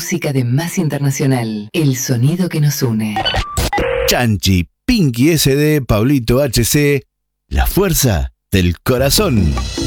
música de Más Internacional, el sonido que nos une. Chanchi, Pinky SD, Pablito HC, la fuerza del corazón.